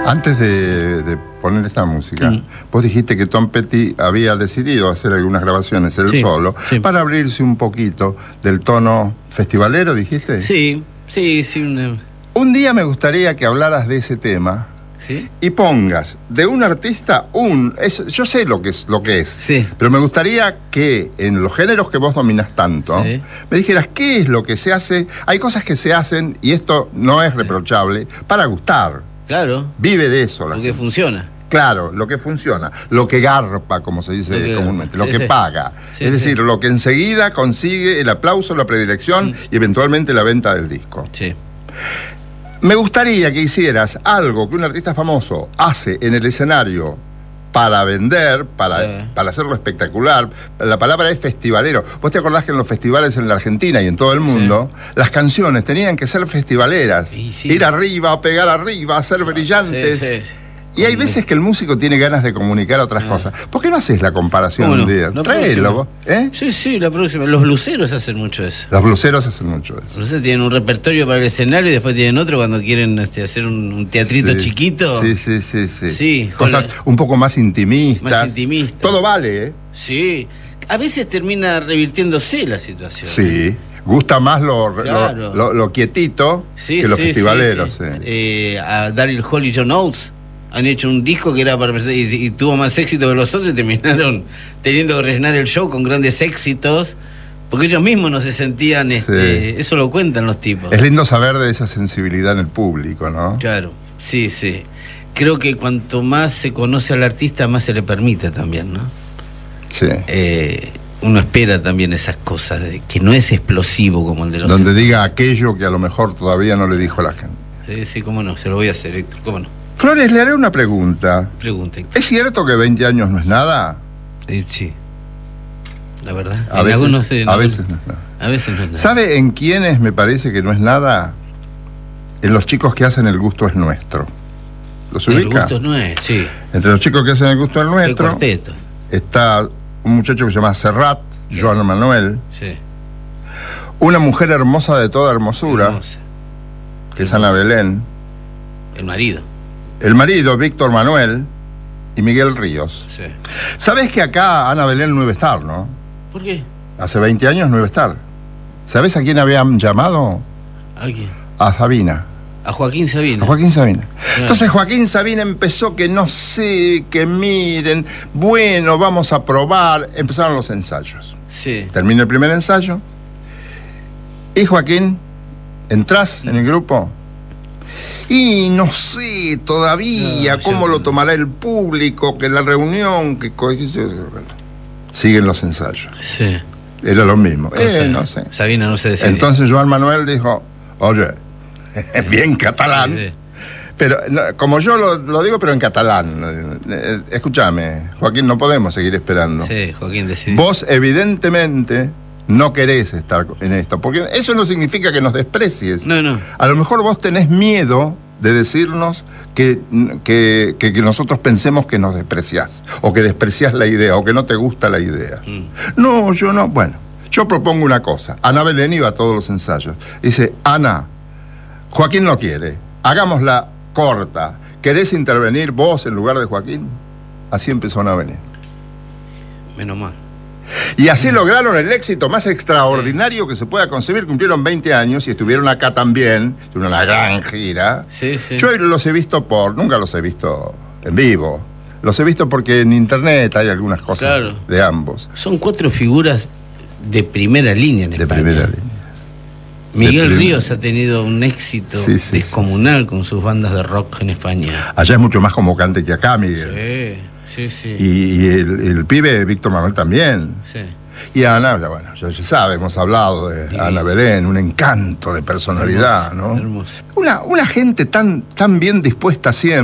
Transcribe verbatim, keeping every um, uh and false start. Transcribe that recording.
Antes de, de poner esta música, mm. vos dijiste que Tom Petty había decidido hacer algunas grabaciones él sí, solo, sí. para abrirse un poquito del tono festivalero, ¿dijiste? Sí, sí, sí. Una... Un día me gustaría que hablaras de ese tema. ¿Sí? Y pongas de un artista un... Es, yo sé lo que es, lo que es sí. pero me gustaría que en los géneros que vos dominás tanto, sí. me dijeras qué es lo que se hace. Hay cosas que se hacen, y esto no es reprochable, para gustar. Claro. Vive de eso. Lo que funciona. Claro, lo que funciona, lo que garpa, como se dice lo que, comúnmente, lo sí, que sí. paga. Sí, es decir, sí. lo que enseguida consigue el aplauso, la predilección sí. y eventualmente la venta del disco. Sí. Me gustaría que hicieras algo que un artista famoso hace en el escenario para vender, para, sí. para hacerlo espectacular. La palabra es festivalero. ¿Vos te acordás que en los festivales en la Argentina y en todo el mundo, sí. las canciones tenían que ser festivaleras? Sí, sí. Ir arriba, pegar arriba, ser brillantes. Sí, sí. Y hay veces que el músico tiene ganas de comunicar otras ah. cosas. ¿Por qué no haces la comparación un día? No, Tráelo, ¿eh? Sí, sí, la próxima. Los bluseros hacen mucho eso. Los bluseros hacen mucho eso. Los bluseros tienen un repertorio para el escenario y después tienen otro cuando quieren este, hacer un, un teatrito sí. chiquito. Sí, sí, sí, sí. Sí, cosas la... un poco más intimistas. Más intimistas. Todo vale, ¿eh? Sí. A veces termina revirtiéndose la situación. Sí. Gusta más lo, claro. lo, lo, lo quietito sí, que los sí, festivaleros. Sí, sí. Sí. Eh, a Daryl Hall y John Oates han hecho un disco que era para y, y tuvo más éxito que los otros y terminaron teniendo que rellenar el show con grandes éxitos porque ellos mismos no se sentían este, sí. eso lo cuentan los tipos. Es lindo saber de esa sensibilidad en el público, ¿no? Claro, sí, sí. Creo que cuanto más se conoce al artista, más se le permite también, ¿no? Sí. Eh, uno espera también esas cosas, de que no es explosivo como el de los... Donde diga aquello que a lo mejor todavía no le dijo a la gente. Sí, sí, cómo no, se lo voy a hacer, Héctor, cómo no. Flores, le haré una pregunta. Pregunte. ¿Es cierto que veinte años no es nada? Eh, sí. La verdad. A en veces, algunos, en a algunos, veces no es nada. A veces no es nada. ¿Sabe en quiénes me parece que no es nada? En los chicos que hacen El Gusto es Nuestro. ¿Los ubica? El Gusto es Nuestro, sí. Entre los chicos que hacen El Gusto es Nuestro... ¿Qué cuarteto? Está un muchacho que se llama Serrat, sí. Joan Manuel. Sí. Una mujer hermosa de toda hermosura, hermosa. que es Ana Belén. El marido. El marido, Víctor Manuel, y Miguel Ríos. Sí. ¿Sabés que acá Ana Belén no iba a estar, no? ¿Por qué? Hace veinte años no iba a estar. ¿Sabés a quién habían llamado? ¿A quién? A Sabina. A Joaquín Sabina. A Joaquín Sabina. Claro. Entonces Joaquín Sabina empezó que no sé, que miren, bueno, vamos a probar. Empezaron los ensayos. Sí. Termina el primer ensayo. Y Joaquín, ¿entrás en el grupo? Y no sé todavía no, cómo yo... lo tomará el público, que la reunión, que... Siguen los ensayos. Sí. Era lo mismo. No sé, eh, no sé. Sabina no se decidía. Entonces Joan Manuel dijo, oye, bien catalán, sí, sí. pero no, como yo lo, lo digo, pero en catalán. Eh, escúchame, Joaquín, no podemos seguir esperando. Sí, Joaquín decidió. Vos evidentemente no querés estar en esto, porque eso no significa que nos desprecies. No, no. A lo mejor vos tenés miedo de decirnos que, que, que, que nosotros pensemos que nos despreciás, o que despreciás la idea, o que no te gusta la idea. Mm. No, yo no. Bueno, yo propongo una cosa. Ana Belén iba a todos los ensayos. Dice, Ana, Joaquín no quiere, hagámosla corta. ¿Querés intervenir vos en lugar de Joaquín? Así empezó Ana Belén. Menos mal. Y así lograron el éxito más extraordinario sí. que se pueda concebir. Cumplieron veinte años y estuvieron acá también, tuvieron una gran gira. Sí, sí. Yo los he visto por... Nunca los he visto en vivo. Los he visto porque en internet hay algunas cosas claro. de ambos. Son cuatro figuras de primera línea en de España. De primera línea. Miguel de Ríos primera. ha tenido un éxito sí, sí, descomunal sí, sí. con sus bandas de rock en España. Allá es mucho más convocante que acá, Miguel. Sí. Sí, sí. Y, y el, el pibe Víctor Manuel también. Sí. Y Ana, bueno, ya se sabe, hemos hablado de sí. Ana Belén, un encanto de personalidad, hermoso, ¿no? Hermoso. Una, una gente tan, tan bien dispuesta siempre.